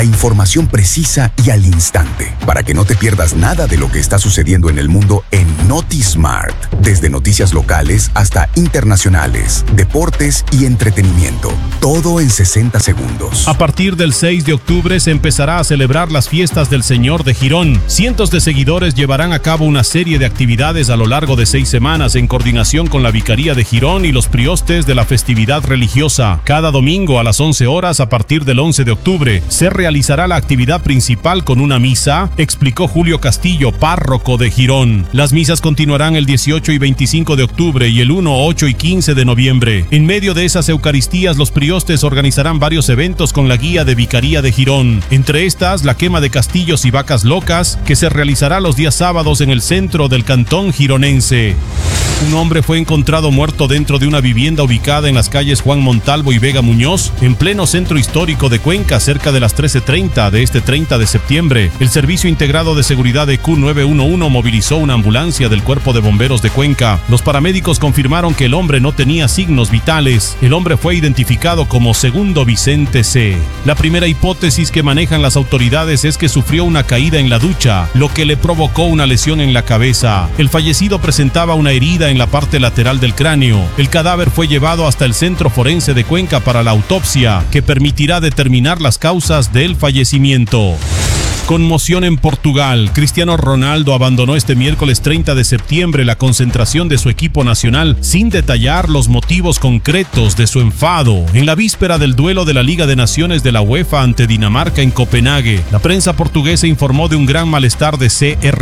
La información precisa y al instante, para que no te pierdas nada de lo que está sucediendo en el mundo en NotiSmart. Desde noticias locales hasta internacionales, deportes y entretenimiento. Todo en 60 segundos. A partir del 6 de octubre se empezará a celebrar las fiestas del Señor de Girón. Cientos de seguidores llevarán a cabo una serie de actividades a lo largo de 6 semanas en coordinación con la Vicaría de Girón y los priostes de la festividad religiosa. Cada domingo a las 11 horas a partir del 11 de octubre se realizará la actividad principal con una misa, explicó Julio Castillo, párroco de Girón. Las misas continuarán el 18 y 25 de octubre y el 1, 8 y 15 de noviembre. En medio de esas eucaristías, los priostes organizarán varios eventos con la guía de Vicaría de Girón. Entre estas, la quema de castillos y vacas locas, que se realizará los días sábados en el centro del cantón gironense. Un hombre fue encontrado muerto dentro de una vivienda ubicada en las calles Juan Montalvo y Vega Muñoz, en pleno centro histórico de Cuenca, cerca de las 13:30 de este 30 de septiembre. El Servicio Integrado de Seguridad de Q911 movilizó una ambulancia del Cuerpo de Bomberos de Cuenca. Los paramédicos confirmaron que el hombre no tenía signos vitales. El hombre fue identificado como Segundo Vicente C. La primera hipótesis que manejan las autoridades es que sufrió una caída en la ducha, lo que le provocó una lesión en la cabeza. El fallecido presentaba una herida en la parte lateral del cráneo. El cadáver fue llevado hasta el Centro Forense de Cuenca para la autopsia, que permitirá determinar las causas del fallecimiento. Conmoción en Portugal. Cristiano Ronaldo abandonó este miércoles 30 de septiembre la concentración de su equipo nacional sin detallar los motivos concretos de su enfado en la víspera del duelo de la Liga de Naciones de la UEFA ante Dinamarca en Copenhague. La prensa portuguesa informó de un gran malestar de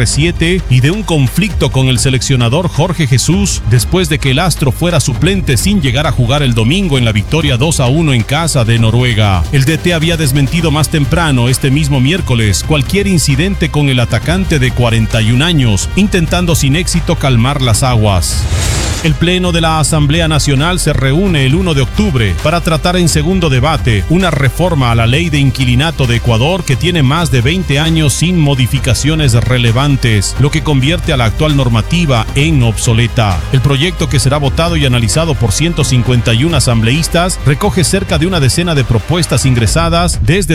CR7 y de un conflicto con el seleccionador Jorge Jesús después de que el astro fuera suplente sin llegar a jugar el domingo en la victoria 2-1 en casa de Noruega. El DT había desmentido más temprano este mismo miércoles cualquier incidente con el atacante de 41 años, intentando sin éxito calmar las aguas. El Pleno de la Asamblea Nacional se reúne el 1 de octubre para tratar en segundo debate una reforma a la Ley de Inquilinato de Ecuador que tiene más de 20 años sin modificaciones relevantes, lo que convierte a la actual normativa en obsoleta. El proyecto, que será votado y analizado por 151 asambleístas, recoge cerca de una decena de propuestas ingresadas desde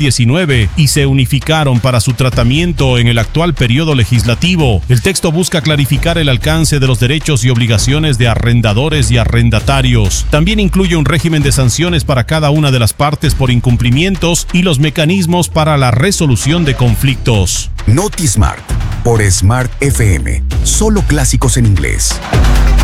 2019 y se unificaron para su tratamiento en el actual periodo legislativo. El texto busca clarificar el alcance de los derechos y obligaciones de arrendadores y arrendatarios. También incluye un régimen de sanciones para cada una de las partes por incumplimientos y los mecanismos para la resolución de conflictos. NotiSmart por Smart FM. Solo clásicos en inglés.